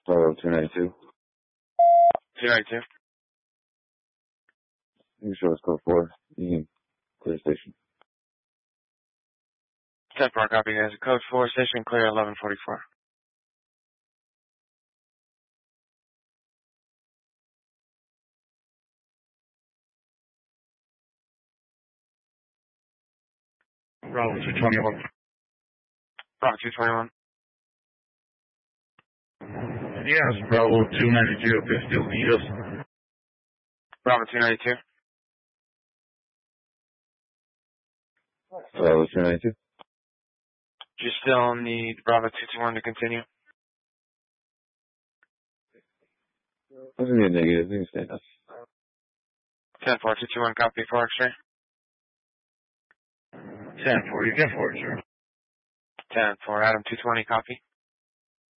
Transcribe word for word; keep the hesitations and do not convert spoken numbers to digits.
Bravo two ninety-two. two ninety-two. You can show us code four. You can clear station. ten four, copy guys. Code four, station clear, eleven forty-four. Bravo two twenty-one. Bravo two twenty-one. Yes, Bravo two ninety-two, if they still need us. Bravo two ninety-two. Bravo two ninety-two. Do you still need Bravo two two one to continue? That's gonna be a negative. You can stay up. ten four, two two one, copy for X-ray. ten four, you can forward, sir. ten four, Adam two twenty, copy.